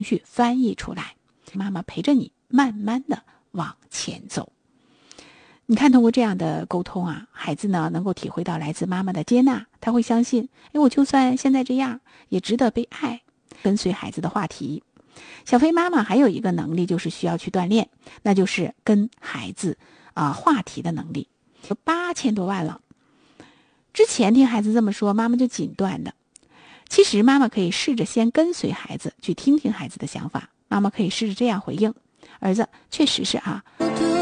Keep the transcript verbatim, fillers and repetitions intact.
绪翻译出来，妈妈陪着你慢慢的往前走。你看，通过这样的沟通啊，孩子呢能够体会到来自妈妈的接纳，他会相信，哎，我就算现在这样，也值得被爱。跟随孩子的话题，小飞妈妈还有一个能力就是需要去锻炼，那就是跟孩子啊、呃、话题的能力。有八千多万了，之前听孩子这么说，妈妈就紧断的。其实妈妈可以试着先跟随孩子，去听听孩子的想法。妈妈可以试着这样回应：儿子，确实是啊。